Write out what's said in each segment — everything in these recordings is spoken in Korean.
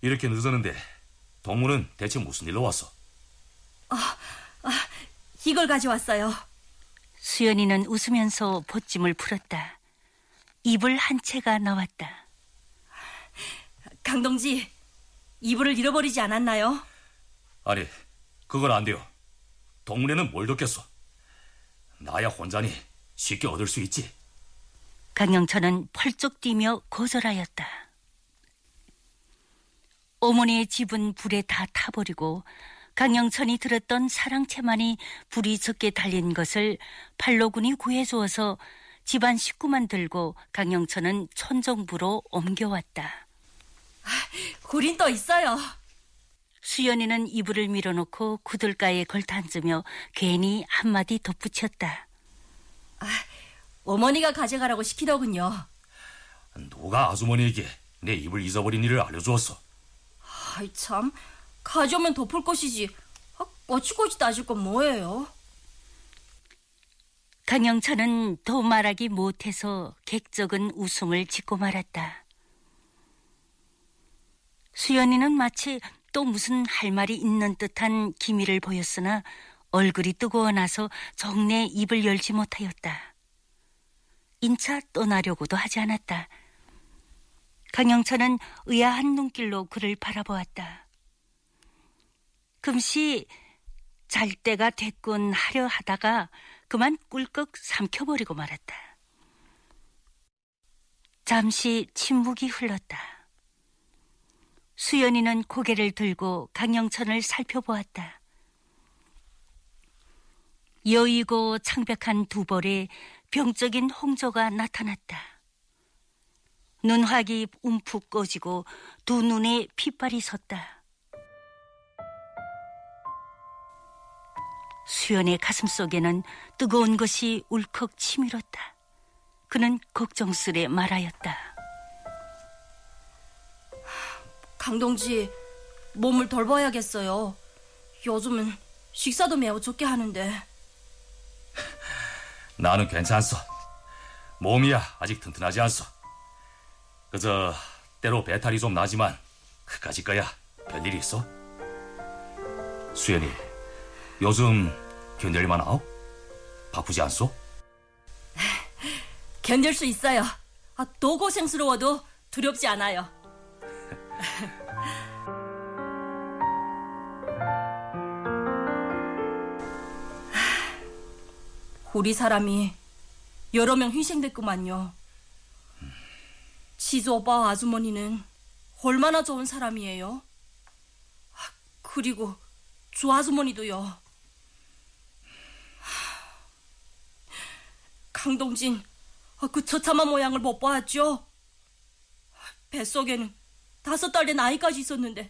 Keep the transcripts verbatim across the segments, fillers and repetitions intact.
이렇게 늦었는데 동무는 대체 무슨 일로 왔어? 아, 아, 이걸 가져왔어요. 수연이는 웃으면서 보찜을 풀었다. 이불 한 채가 나왔다. 강동지, 이불을 잃어버리지 않았나요? 아니, 그건 안 돼요. 동문에는 뭘 뒀겠어? 나야 혼자니 쉽게 얻을 수 있지. 강영천은 펄쩍 뛰며 고절하였다. 어머니의 집은 불에 다 타버리고 강영천이 들었던 사랑채만이 불이 적게 달린 것을 팔로군이 구해주어서 집안 식구만 들고 강영천은 촌정부로 옮겨왔다. 아, 우린 또 있어요. 수연이는 이불을 밀어놓고 구들가에 걸터앉으며 괜히 한마디 덧붙였다. 아, 어머니가 가져가라고 시키더군요. 누가 아주머니에게 내 이불 잊어버린 일을 알려주었어? 아이 참, 가져오면 덮을 것이지. 아, 꼬치꼬치 따질 건 뭐예요? 강영천은 더 말하기 못해서 객적은 웃음을 짓고 말았다. 수연이는 마치 또 무슨 할 말이 있는 듯한 기미를 보였으나 얼굴이 뜨거워 나서 정내 입을 열지 못하였다. 인차 떠나려고도 하지 않았다. 강영천은 의아한 눈길로 그를 바라보았다. 금시 잘 때가 됐군 하려 하다가 그만 꿀꺽 삼켜버리고 말았다. 잠시 침묵이 흘렀다. 수연이는 고개를 들고 강영천을 살펴보았다. 여의고 창백한 두 볼에 병적인 홍조가 나타났다. 눈화기 움푹 꺼지고 두 눈에 핏발이 섰다. 수연의 가슴 속에는 뜨거운 것이 울컥 치밀었다. 그는 걱정스레 말하였다. 강동지, 몸을 돌봐야겠어요. 요즘은 식사도 매우 적게 하는데. 나는 괜찮소. 몸이야 아직 튼튼하지 않소. 그저 때로 배탈이 좀 나지만 그까짓 거야. 별일이 있어? 수연이, 요즘 견딜만 하오? 바쁘지 않소? 견딜 수 있어요. 아, 더 고생스러워도 두렵지 않아요. 우리 사람이 여러 명 희생됐구만요. 지수 오빠와 아주머니는 얼마나 좋은 사람이에요. 그리고 주 아주머니도요. 강동진, 그 처참한 모양을 못 보았죠? 뱃속에는 다섯 달 된 아이까지 있었는데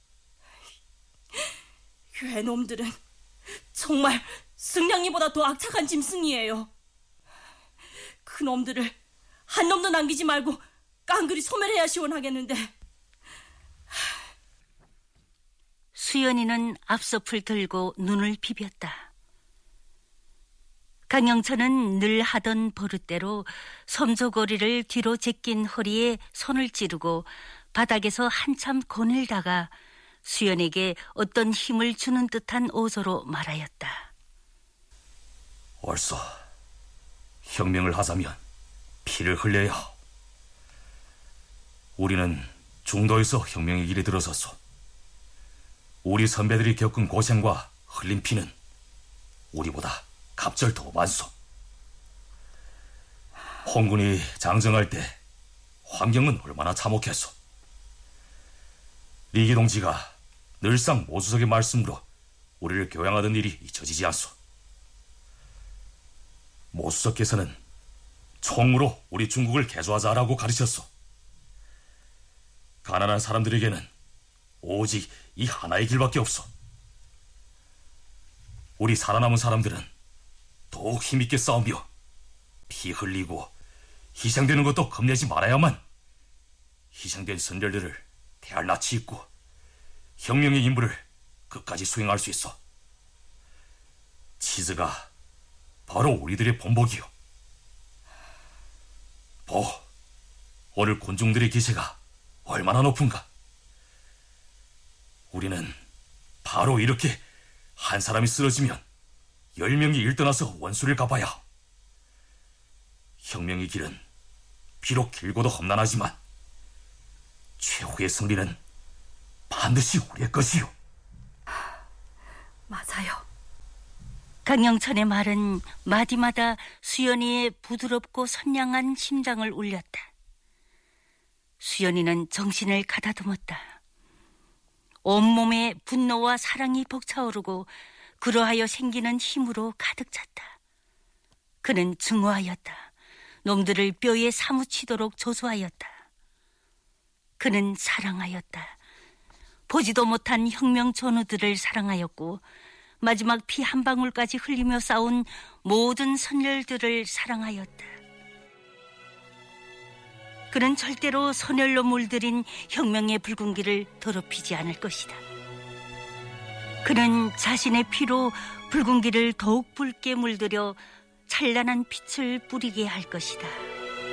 괴놈들은 정말 승냥이보다 더 악착한 짐승이에요. 그 놈들을 한 놈도 남기지 말고 깡그리 소멸해야 시원하겠는데. 수연이는 앞서풀 들고 눈을 비볐다. 강영천은 늘 하던 버릇대로 섬조고리를 뒤로 제낀 허리에 손을 찌르고 바닥에서 한참 거닐다가 수연에게 어떤 힘을 주는 듯한 어조로 말하였다. 옳소. 혁명을 하자면 피를 흘려야 하오. 우리는 중도에서 혁명의 길에 들어섰소. 우리 선배들이 겪은 고생과 흘린 피는 우리보다 갑절 더 많소. 홍군이 장정할 때 환경은 얼마나 참혹했소. 리기 동지가 늘상 모수석의 말씀으로 우리를 교양하던 일이 잊혀지지 않소. 모수석께서는 총으로 우리 중국을 개조하자라고 가르쳤소. 가난한 사람들에게는 오직 이 하나의 길밖에 없어. 우리 살아남은 사람들은 더욱 힘있게 싸우며 피 흘리고 희생되는 것도 겁내지 말아야만 희생된 선별들을 대할 낯이 있고 혁명의 임무를 끝까지 수행할 수 있어. 치즈가 바로 우리들의 본보기요. 보, 오늘 군중들의 기세가 얼마나 높은가. 우리는 바로 이렇게 한 사람이 쓰러지면 열 명이 일떠나서 원수를 갚아야. 혁명의 길은 비록 길고도 험난하지만 최후의 승리는 반드시 우리의 것이요. 맞아요. 강영천의 말은 마디마다 수연이의 부드럽고 선량한 심장을 울렸다. 수연이는 정신을 가다듬었다. 온몸에 분노와 사랑이 벅차오르고 그러하여 생기는 힘으로 가득 찼다. 그는 증오하였다. 놈들을 뼈에 사무치도록 조소하였다. 그는 사랑하였다. 보지도 못한 혁명 전우들을 사랑하였고 마지막 피 한 방울까지 흘리며 싸운 모든 선열들을 사랑하였다. 그는 절대로 선열로 물들인 혁명의 붉은기를 더럽히지 않을 것이다. 그는 자신의 피로 붉은기를 더욱 붉게 물들여 찬란한 빛을 뿌리게 할 것이다.